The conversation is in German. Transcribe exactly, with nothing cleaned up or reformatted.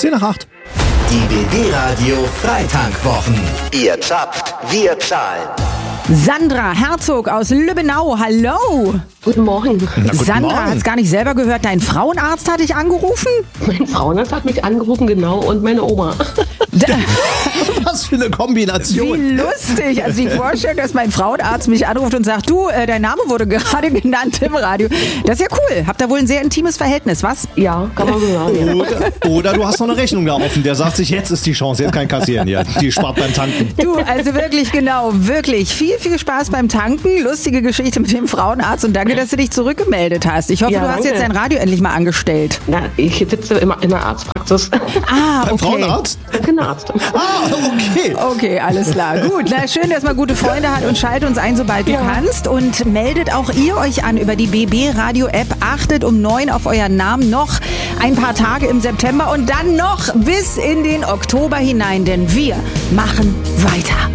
zehn nach acht. Die B B-Radio Freitankwwochen. Ihr zapft, wir zahlen. Sandra Herzog aus Lübbenau, hallo. Guten Morgen. Na, guten Sandra hat es gar nicht selber gehört, dein Frauenarzt hat dich angerufen? Mein Frauenarzt hat mich angerufen, genau, und meine Oma. Was für eine Wie Kombination. lustig. Also die Vorstellung, dass mein Frauenarzt mich anruft und sagt, du, äh, dein Name wurde gerade genannt im Radio. Das ist ja cool. Habt ihr wohl ein sehr intimes Verhältnis, was? Ja, kann man so sagen. Ja. Oder, oder du hast noch eine Rechnung da offen. Der sagt sich, jetzt ist die Chance, jetzt kann ich kassieren. Ja, die spart beim Tanken. Du, also wirklich genau, wirklich viel, viel Spaß beim Tanken. Lustige Geschichte mit dem Frauenarzt und danke, dass du dich zurückgemeldet hast. Ich hoffe, Ja, du hast danke. jetzt dein Radio endlich mal angestellt. Na, ich sitze immer in der Arztpraxis. Ah, Beim okay. Frauenarzt? Kinderarzt. Ah, okay. Okay, alles klar. Gut, na schön, dass man gute Freunde hat und schalt uns ein, sobald du Ja. kannst. Und meldet auch ihr euch an über die B B-Radio-App. Achtet um neun auf euren Namen. Noch ein paar Tage im September und dann noch bis in den Oktober hinein, denn wir machen weiter.